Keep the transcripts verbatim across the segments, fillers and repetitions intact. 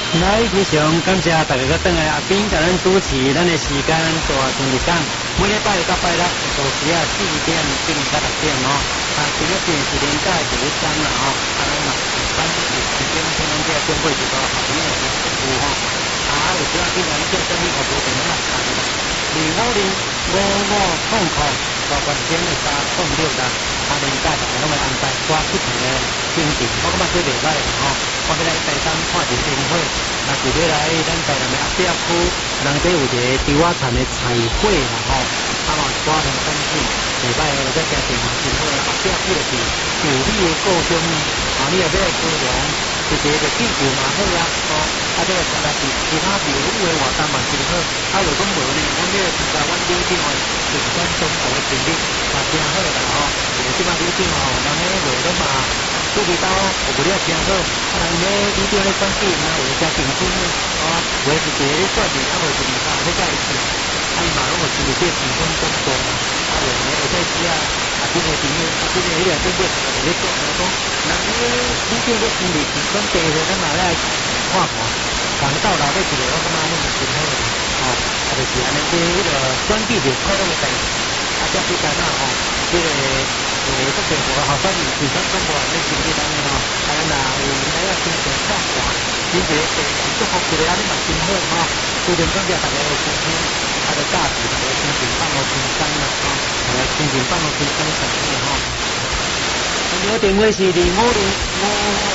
来，非常感谢大家个等来阿斌甲咱主持咱的时间大星期讲，每礼拜到拜六到时啊四点至到六点哦。啊，今日电视连假第一天啦哦，啊，咱嘛反正是时间听咱这中国一个好朋友的服务吼。啊，有时啊今日这生意可无电话打的，二五零五五空空大关键的三空六啦。啊，连假大家拢会安排抓不同的心情，我感觉这袂歹吼。我要来台东看一灯会，若是要来咱台南的阿伯区，人这有一个猪仔田的彩绘啦吼，啊嘛抓很生气，袂歹个，再加电话真好个阿伯区就是有你的故乡，啊你也要来高雄，一个就记住嘛好啊，哦，啊这个实在是其他比如有的活动嘛真好，啊如果无呢，阮这个参加阮旅店哦，就是咱中国的经历，嘛真好啦吼，即摆旅店哦，人咧卖了嘛。这里到我不了解好，啊，人咧旅店咧管理，那有家平均呢，啊，维持一个咧管理，啊，维持大家在一起，啊，伊嘛拢维持一个平均分工，啊，有咧有在时啊，啊，这个朋友，啊，这个迄个中国人咧讲，讲，人咧旅店咧生意平均低咧，咱嘛来看看，讲到老尾一个，我感觉迄个真好个，哦，啊，就是安尼，这迄个管理就快乐个地，啊，遮简单啊，吼，这个。诶，这个我好像以前中国人咧经历当中吼，啊，那有那个经常看看，其实诶，祝福一个啊，你嘛真好吼，非常感谢大家的收听，啊，的价值，大家心情放落轻松啦，吼，大家心情放落轻松上去吼。我电话是二五零五五。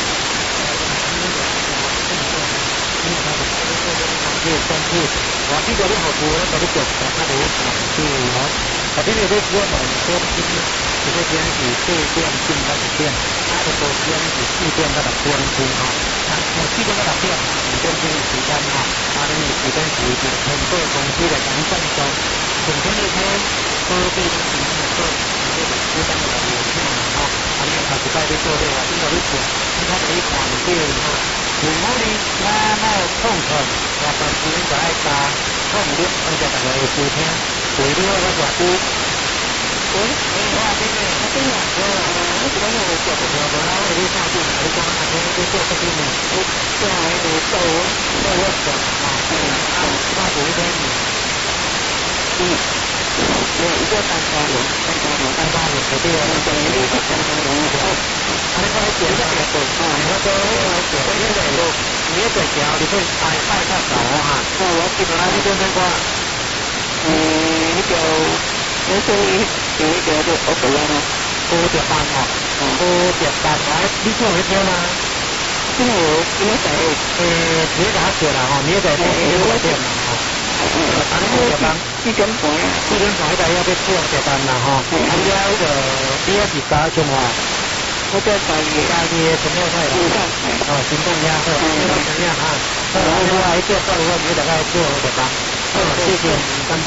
这个关注，我这个你好多，我这里做，他都有关注吼。啊，这个在国内说今天这个天是四点进到六点，啊，这个天是四点到六点钟吼。啊，我四点到六点，五点钟的时间吼，啊，你的时间是就通过公司来讲赞助，从前的天多对的情况做，这个负担的有限吼，啊，你下礼拜你做这个，你做你做，你看你看对吼。五五零五五空空，我把时间就爱加空六，感谢大家的收听。为了我大姑，喂，你好啊，这个，我这个，我我这个我做不了，我我你上去，你讲啊，你你做这个呢？我这样子做，做我做啊，嗯，啊，那有一点，嗯，我一个单家人，单家人，单家人，对啊，对啊，你个单家人，哦，啊，你快点这个做，啊，我做我做，我这个做，你这条你可以拜拜下手哈，哦，我记得那边那个。嗯，那个，那所以有一个就我不要了，五点半哦，五点半，来，你做没做吗？因为我今天在，呃，你给他做了哈，你在做五点嘛哈，啊，你五点半，四点半啊，四点半大家要做五点半啦哈，啊，你那个你要是加什么？我在在加啲什么菜啦？哦，行动呀，好，行动呀哈，好，你话喺做到嘅话，你大概做五点半。好，谢谢，感谢。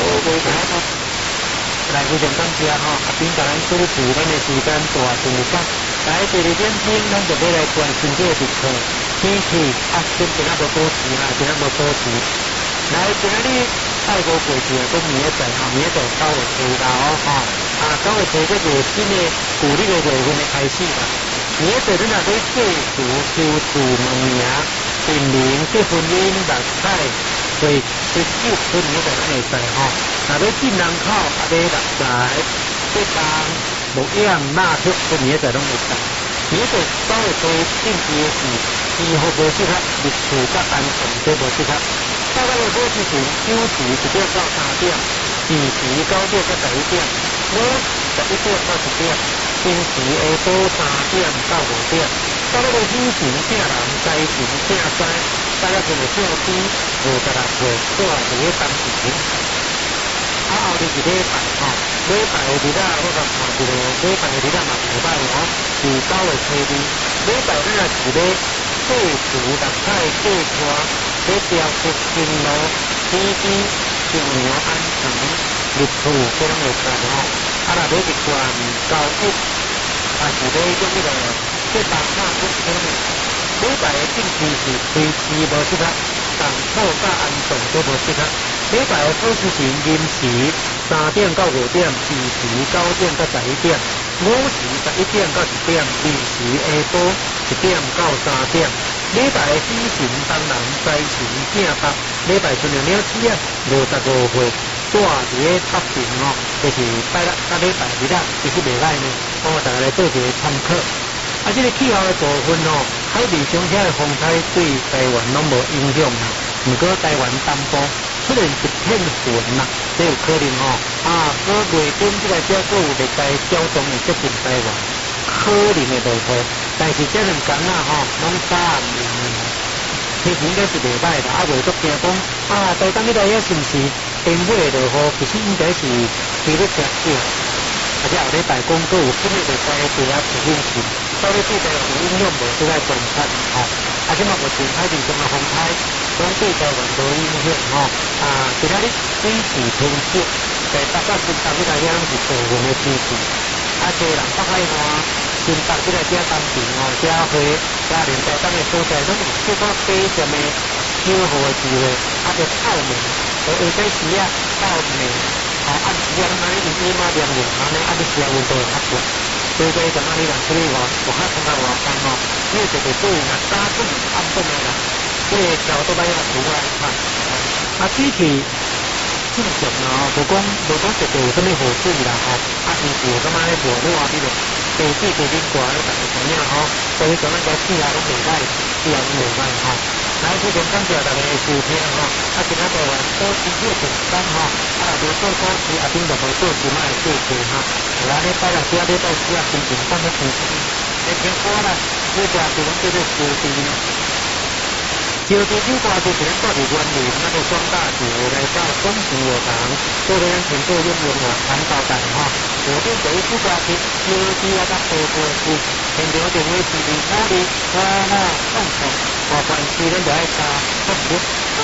来，非常感谢吼，阿斌甲咱主持咱的时间大长时间。来，第二点钟，咱就要来关心这个日课天气，啊，今天啊无多时啦，今天无多时。来，今日爱国过节，都明仔载吼，明仔载九月初啦哦，吼，啊，九月初这个新的旧历的月份的开始啦。明仔载咱若要祭祖、求祖、问名、定名、结婚姻、六彩。所以，这九春年在咱会使吼，若要进人口，啊，要六彩，这当无烟蜡烛，这年在拢会使。年在九月初定期的是气候无适合，日处甲安全都无适合。大概的好时辰，九时一点到三点，平时九点到十一点，午时十一点到十点，平时下晡三点到五点。大概的喜神请人，灾神请灾。大家就是照天五十六岁过来伫咧当时，啊后日是礼拜吼，礼拜日啊，我甲看一个礼拜日啊嘛袂歹哦，是九月初二，礼拜日啊是咧祭祖六彩祭花，咧雕刻金炉、天机、象牛安全、日出，这拢会使吼。啊，若要一罐交易，啊是咧种迄个这当下这这种。礼拜的定期是推迟无适合，动土甲安全都无适合。礼拜的好时辰临时三点到五点，平时九点到十一点，午时十一点到一点，临时下晡一点到三点。 礼拜的喜神当人财神正达，礼拜春的鸟子啊，五十五岁住伫个北平哦，就是拜六甲礼拜日啊，其实袂歹呢。哦，大家来做一个参考。啊，这个气候的部分哦，海面上遐的风台对台湾拢无影响啦。毋过台湾东部出现一片云啦，这有可能哦。啊，过月份即个只个有热带扰动会接近台湾，可能会落雨。但是这两天啊吼，拢早暗暝暝，天气应该是袂歹啦。啊，袂足惊讲啊，台东迄带遐是毋是天尾会落雨？其实应该是几率较少。而且后礼拜讲阁有几日热带低压出现时，到底对台湾有影响无？即个观察吼。啊，即嘛目前海面上的风台，拢对台湾无影响吼。啊，其他哩水气偏少，在北甲新北即个遐拢是部分的天气。啊，虽然北海岸、新北即个遮东边哦，遮花、遮连台东的所在，拢有小可短暂的小雨的机会，啊，着透明，下底时啊到暝，啊暗时啊，拢安尼阴阴啊凉凉，安尼啊，你时啊温度会较高。所以讲，安尼人出去外，外口看到外风哦，你就得注意啦，早晚暗顿的啦，这个条都要要除来看。啊，水气正常啦，无讲无讲特别有啥物雨水啦吼，啊，天气有感觉咧无热啊，比如地水地面大咧，大家知影吼，所以讲咱个气啊拢袂歹，气啊拢袂歹吼。来，非常感谢大家的收听吼，啊，今仔台湾多天气平淡吼，啊，无做股市啊，顶着无做其他的事情吼。来，礼拜六、礼拜四啊，心情放在平时，来听歌啦，这歌是阮叫做收地咯。招地酒歌之前带伫原林那个双大桥来到东湖学堂，做咱全国应用啊谈到大吼。我对第一首歌是招地啊，甲波波是现场电话是二五二五五五，麻烦是咱就爱查福福。